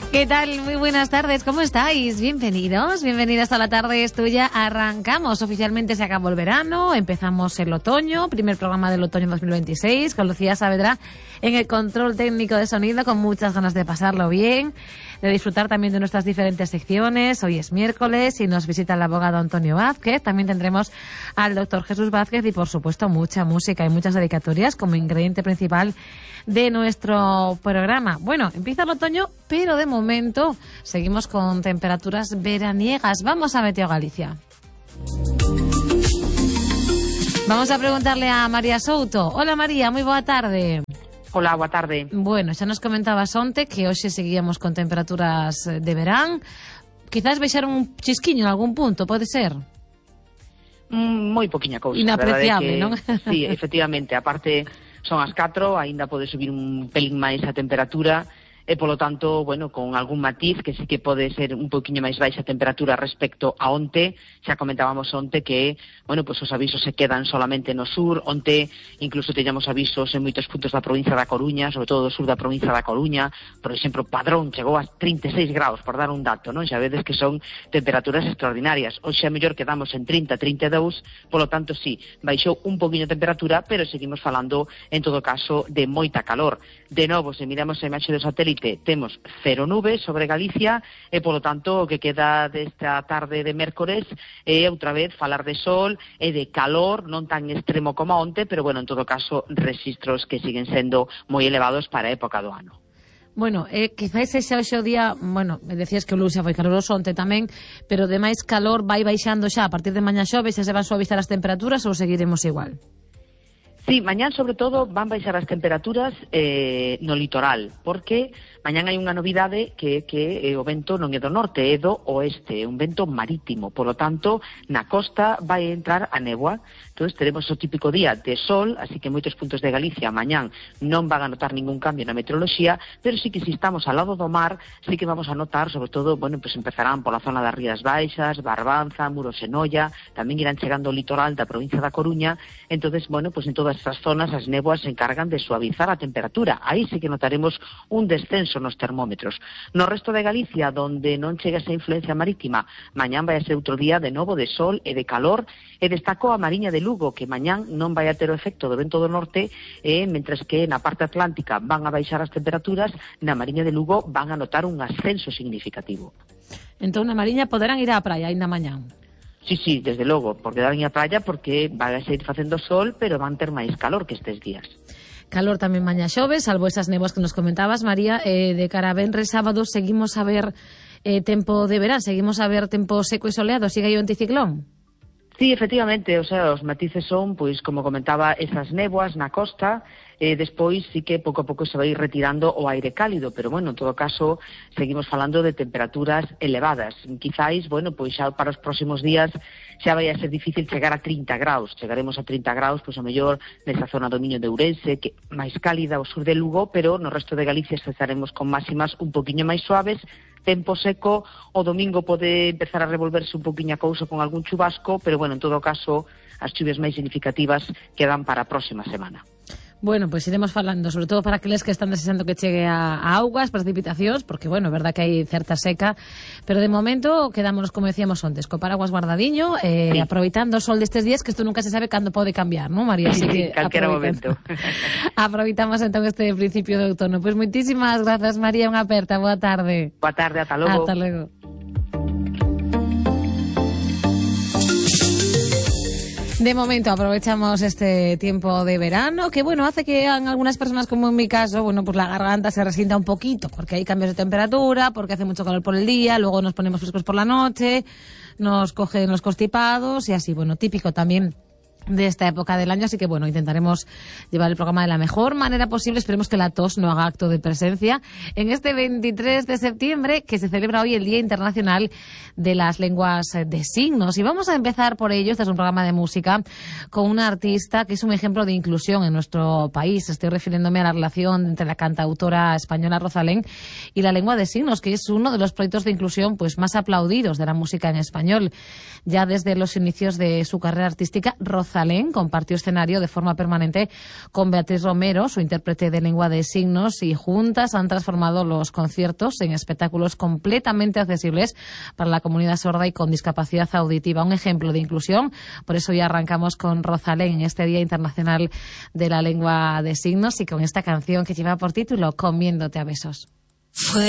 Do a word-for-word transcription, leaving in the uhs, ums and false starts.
¿Qué tal? Muy buenas tardes, ¿cómo estáis? Bienvenidos, bienvenidas a La Tarde es Tuya. Arrancamos, oficialmente se acabó el verano, empezamos el otoño, primer programa del otoño dos mil veintiséis, con Lucía Saavedra en el control técnico de sonido, con muchas ganas de pasarlo bien, de disfrutar también de nuestras diferentes secciones. Hoy es miércoles y nos visita el abogado Antonio Vázquez, también tendremos al doctor Jesús Vázquez y por supuesto mucha música y muchas dedicatorias como ingrediente principal de nuestro programa. Bueno, empieza el otoño, pero de momento seguimos con temperaturas veraniegas. Vamos a Meteo Galicia. Vamos a preguntarle a María Souto. Hola María, moi boa tarde. Hola, boa tarde. Bueno, xa nos comentabas onte que hoxe seguíamos con temperaturas de verán. Quizás baixaron un chisquiño en algún punto, pode ser? Mm, moi poquinha cousa. Inapreciable, que, non? Sí, efectivamente. Aparte, son as catro, aínda pode subir un pelín máis a temperatura, e polo tanto, bueno, con algún matiz que sí que pode ser un poquinho máis baixa a temperatura respecto a onte. Xa comentábamos onte que, bueno, pues os avisos se quedan solamente no sur. Onte incluso teñamos avisos en moitos puntos da provincia da Coruña, sobre todo do sur da provincia da Coruña. Por exemplo, Padrón chegou a trinta e seis graus, por dar un dato, non? Xa vedes que son temperaturas extraordinarias. Hoxe a mellor quedamos en trinta, trinta e dous, polo tanto, sí, baixou un poquinho a temperatura, pero seguimos falando, en todo caso, de moita calor. De novo, se miramos a imaxe do satélite, temos cero nubes sobre Galicia e, polo tanto, o que queda desta tarde de mércores é outra vez falar de sol e de calor, non tan extremo como onte, pero, bueno, en todo caso, registros que siguen sendo moi elevados para a época do ano. Bueno, eh, quizás ese hoxe o día, bueno, me decías que o lunes xa foi caloroso onte tamén, pero de máis calor vai baixando xa a partir de mañá xoves, xa se van suavizar as temperaturas ou seguiremos igual? Sí, mañán sobre todo van baixar as temperaturas eh, no litoral, porque mañán hai unha novidade que que eh, o vento non é do norte, é do oeste, é un vento marítimo, polo tanto, na costa vai entrar a néboa. Entón, teremos o típico día de sol, así que moitos puntos de Galicia mañán non van a notar ningún cambio na meteoroloxía, pero sí que se estamos ao lado do mar, sí que vamos a notar, sobre todo, bueno, pues empezarán pola zona das Rías Baixas, Barbanza, Muros e Noia, tamén irán chegando ao litoral da provincia da Coruña. Entonces, bueno, pues en todas estas zonas as néboas se encargan de suavizar a temperatura. Aí sí que notaremos un descenso nos termómetros. No resto de Galicia, donde non chega esa influencia marítima, mañán vai a ser outro día de novo de sol e de calor, e destaco a Mariña de Lugo, que mañán non vai a ter o efecto do vento do norte, e mentres que na parte atlántica van a baixar as temperaturas, na Mariña de Lugo van a notar un ascenso significativo. Entón, na Mariña poderán ir á praia ainda mañán? Sí, sí, desde logo, porque dan a praia porque vai a seguir facendo sol, pero van ter máis calor que estes días. Calor tamén mañá xoves, salvo esas néboas que nos comentabas, María. Eh, de cara a venres sábado seguimos a ver eh, tempo de verán, seguimos a ver tempo seco e soleado, sigue aí o anticiclón? Sí, efectivamente, o sea, os matices son, pois, como comentaba, esas néboas na costa, e despois sí que pouco a pouco se vai retirando o aire cálido, pero, bueno, en todo caso, seguimos falando de temperaturas elevadas. Quizáis, bueno, pois xa para os próximos días xa vai a ser difícil chegar a trinta graus. Chegaremos a trinta graus, pois, a mellor, nesa zona do Miño de Ourense, que máis cálida ao sur de Lugo, pero no resto de Galicia estaremos con máximas un poquinho máis suaves, tempo seco. O domingo pode empezar a revolverse un poquinho a cousa con algún chubasco, pero, bueno, en todo caso, as chuvias máis significativas quedan para a próxima semana. Bueno, pues iremos falando, sobre todo para aqueles que están desexando que chegue a, a augas, precipitacións, porque, bueno, é verdad que hai certa seca, pero de momento quedámonos, como decíamos antes, co paraguas guardadiño, eh, sí. Aproveitando o sol destes días, que isto nunca se sabe cando pode cambiar, ¿no, María? Así que calquera momento. Aproveitamos entón este principio de outono. Pois pues moitísimas grazas, María, unha aperta, boa tarde. Boa tarde, ata logo. Ata logo. De momento aprovechamos este tiempo de verano, que bueno, hace que en algunas personas, como en mi caso, bueno, pues la garganta se resienta un poquito, porque hay cambios de temperatura, porque hace mucho calor por el día, luego nos ponemos frescos por la noche, nos cogen los constipados y así, bueno, típico también de esta época del año, así que bueno, intentaremos llevar el programa de la mejor manera posible. Esperemos que la tos no haga acto de presencia en este veintitrés de septiembre, que se celebra hoy el Día Internacional de las Lenguas de Signos, y vamos a empezar por ello. Este es un programa de música con una artista que es un ejemplo de inclusión en nuestro país. Estoy refiriéndome a la relación entre la cantautora española Rosalén y la lengua de signos, que es uno de los proyectos de inclusión pues más aplaudidos de la música en español. Ya desde los inicios de su carrera artística, Rosalén Rosalén compartió escenario de forma permanente con Beatriz Romero, su intérprete de lengua de signos, y juntas han transformado los conciertos en espectáculos completamente accesibles para la comunidad sorda y con discapacidad auditiva. Un ejemplo de inclusión. Por eso ya arrancamos con Rosalén en este Día Internacional de la Lengua de Signos y con esta canción que lleva por título Comiéndote a besos. Fue